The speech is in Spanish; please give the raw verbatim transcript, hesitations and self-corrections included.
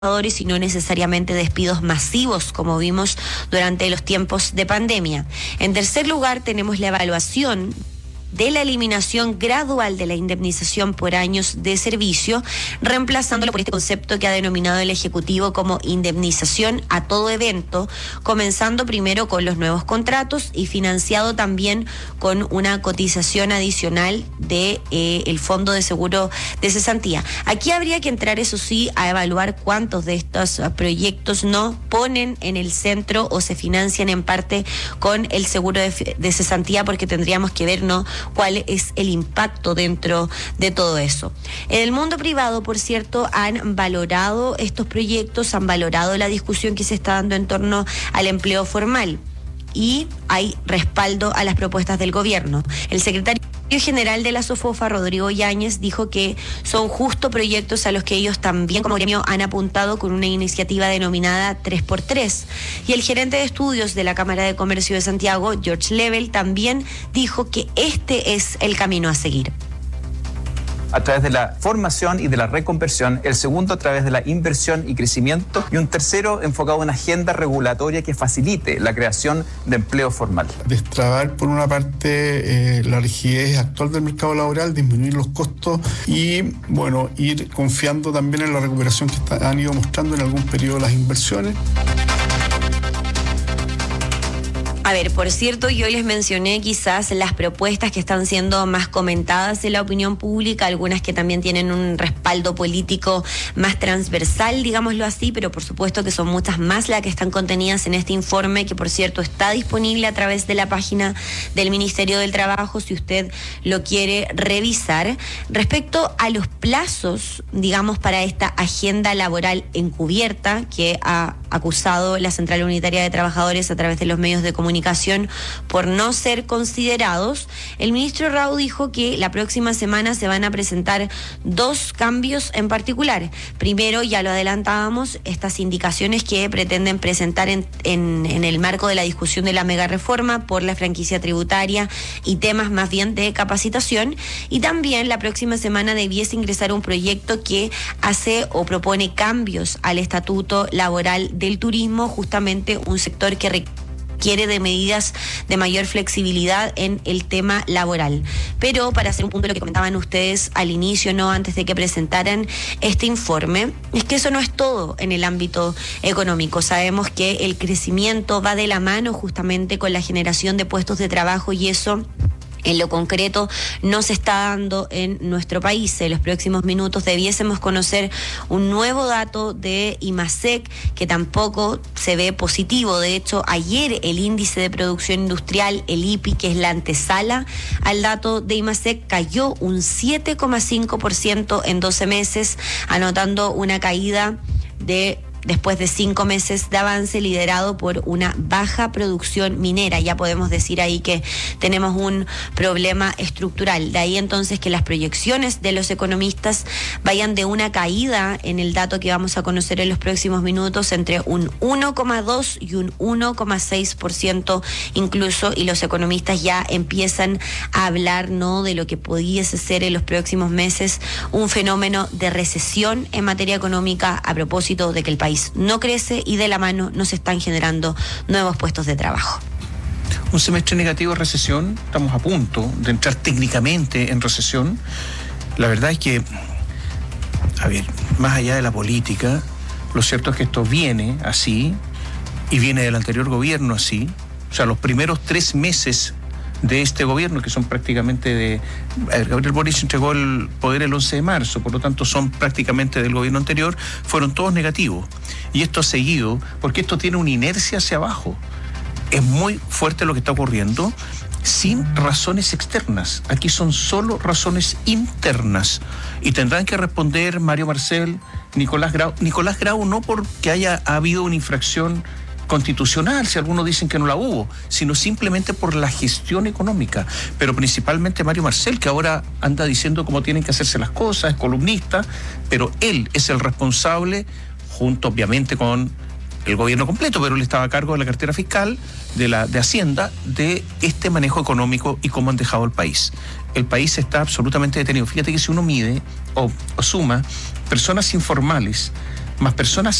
y no necesariamente despidos masivos como vimos durante los tiempos de pandemia. En tercer lugar, tenemos la evaluación de la eliminación gradual de la indemnización por años de servicio, reemplazándolo por este concepto que ha denominado el Ejecutivo como indemnización a todo evento, comenzando primero con los nuevos contratos y financiado también con una cotización adicional de eh, el Fondo de Seguro de Cesantía. Aquí habría que entrar, eso sí, a evaluar cuántos de estos proyectos no ponen en el centro o se financian en parte con el seguro de, de cesantía, porque tendríamos que ver, ¿no?, cuál es el impacto dentro de todo eso. En el mundo privado, por cierto, han valorado estos proyectos, han valorado la discusión que se está dando en torno al empleo formal y hay respaldo a las propuestas del gobierno. El secretario general de la SOFOFA, Rodrigo Yáñez, dijo que son justo proyectos a los que ellos también como gremio han apuntado con una iniciativa denominada tres por tres. Y el gerente de estudios de la Cámara de Comercio de Santiago, George Level, también dijo que este es el camino a seguir. A través de la formación y de la reconversión, el segundo a través de la inversión y crecimiento, y un tercero enfocado en una agenda regulatoria que facilite la creación de empleo formal. Destrabar, por una parte, eh, la rigidez actual del mercado laboral, disminuir los costos y, bueno, ir confiando también en la recuperación que está, han ido mostrando en algún periodo las inversiones. A ver, por cierto, yo les mencioné quizás las propuestas que están siendo más comentadas en la opinión pública, algunas que también tienen un respaldo político más transversal, digámoslo así, pero por supuesto que son muchas más las que están contenidas en este informe, que por cierto está disponible a través de la página del Ministerio del Trabajo, si usted lo quiere revisar. Respecto a los plazos, digamos, para esta agenda laboral encubierta que ha acusado la Central Unitaria de Trabajadores a través de los medios de comunicación por no ser considerados, el ministro Rau dijo que la próxima semana se van a presentar dos cambios en particular. Primero, ya lo adelantábamos, estas indicaciones que pretenden presentar en, en, en el marco de la discusión de la mega reforma por la franquicia tributaria y temas más bien de capacitación. Y también la próxima semana debiese ingresar un proyecto que hace o propone cambios al estatuto laboral del turismo, justamente un sector que requiere quiere de medidas de mayor flexibilidad en el tema laboral. Pero para hacer un punto de lo que comentaban ustedes al inicio, no antes de que presentaran este informe, es que eso no es todo en el ámbito económico. Sabemos que el crecimiento va de la mano justamente con la generación de puestos de trabajo y eso en lo concreto no se está dando en nuestro país. En los próximos minutos debiésemos conocer un nuevo dato de IMASEC que tampoco se ve positivo. De hecho, ayer el índice de producción industrial, el I P I, que es la antesala al dato de IMASEC, cayó un siete coma cinco por ciento en doce meses, anotando una caída de después de cinco meses de avance liderado por una baja producción minera. Ya podemos decir ahí que tenemos un problema estructural. De ahí entonces que las proyecciones de los economistas vayan de una caída en el dato que vamos a conocer en los próximos minutos entre un uno coma dos y un uno coma seis por ciento incluso, y los economistas ya empiezan a hablar, ¿no?, de lo que pudiese ser en los próximos meses un fenómeno de recesión en materia económica, a propósito de que el país no crece y de la mano no se están generando nuevos puestos de trabajo. Un semestre negativo de recesión, estamos a punto de entrar técnicamente en recesión. La verdad es que, a ver, más allá de la política, lo cierto es que esto viene así y viene del anterior gobierno así. O sea, los primeros tres meses de este gobierno, que son prácticamente de... Gabriel Boric entregó el poder el once de marzo, por lo tanto son prácticamente del gobierno anterior, fueron todos negativos. Y esto ha seguido, porque esto tiene una inercia hacia abajo. Es muy fuerte lo que está ocurriendo, sin razones externas. Aquí son solo razones internas. Y tendrán que responder Mario Marcel, Nicolás Grau. Nicolás Grau no porque haya habido una infracción constitucional, si algunos dicen que no la hubo, sino simplemente por la gestión económica, pero principalmente Mario Marcel, que ahora anda diciendo cómo tienen que hacerse las cosas, es columnista, pero él es el responsable, junto obviamente con el gobierno completo, pero él estaba a cargo de la cartera fiscal, de la de Hacienda, de este manejo económico y cómo han dejado el país. El país está absolutamente detenido. Fíjate que si uno mide o, o suma personas informales más personas